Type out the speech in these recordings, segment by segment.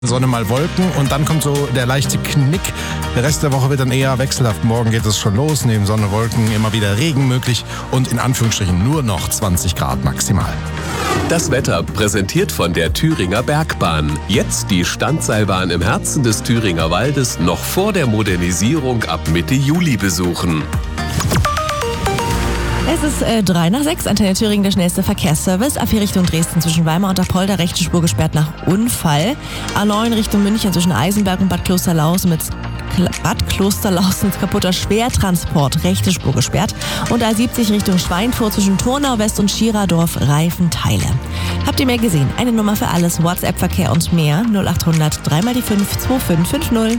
Sonne mal Wolken und dann kommt so der leichte Knick. Der Rest der Woche wird dann eher wechselhaft. Morgen geht es schon los, neben Sonne, Wolken immer wieder Regen möglich und in Anführungsstrichen nur noch 20 Grad maximal. Das Wetter präsentiert von der Thüringer Bergbahn. Jetzt die Standseilbahn im Herzen des Thüringer Waldes noch vor der Modernisierung ab Mitte Juli besuchen. Es ist 5:03, Antenne Thüringen, der schnellste Verkehrsservice. A4 Richtung Dresden zwischen Weimar und Apolda, rechte Spur gesperrt nach Unfall. A9 Richtung München zwischen Eisenberg und Bad Klosterlausen mit kaputter Schwertransport, rechte Spur gesperrt. Und A70 Richtung Schweinfurt zwischen Turnau West und Schiradorf, Reifenteile. Habt ihr mehr gesehen? Eine Nummer für alles, WhatsApp-Verkehr und mehr, 0800 3x5 2550.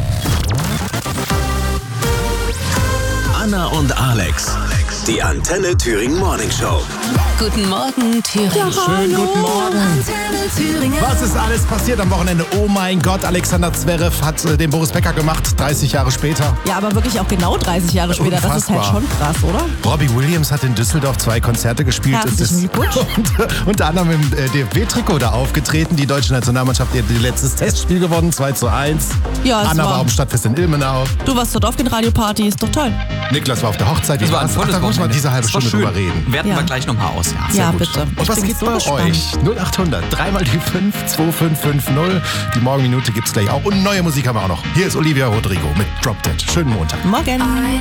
Anna und Alex, die Antenne Thüringen Morning Show. Guten Morgen, Thüringen. Ja, Schönen guten Morgen. Antenne Thüringen. Was ist alles passiert am Wochenende? Oh mein Gott, Alexander Zverev hat den Boris Becker gemacht, 30 Jahre später. Ja, aber wirklich auch genau 30 Jahre später. Das ist halt Unfassbar. schon krass, oder? Robbie Williams hat in Düsseldorf 2 Konzerte gespielt. Herzlichen Glückwunsch. Und unter anderem im DFB-Trikot da aufgetreten. Die deutsche Nationalmannschaft hat ihr letztes Testspiel gewonnen, 2:1. Ja, es Anna war- war auf dem Stadtfest in Ilmenau. Du warst dort auf den Radioparty, ist doch toll. Niklas war auf der Hochzeit. Das war ein volles Da muss man Wochenende. diese halbe Das war Stunde schön. drüber reden. Werten Ja. wir gleich nochmal aus. Ja, Gut. bitte. Und Ich was bin geht so bei gespannt. euch? 0800 3x5 2550. Die Morgenminute gibt's gleich auch. Und neue Musik haben wir auch noch. Hier ist Olivia Rodrigo mit Drop Dead. Schönen Montag. Morgen.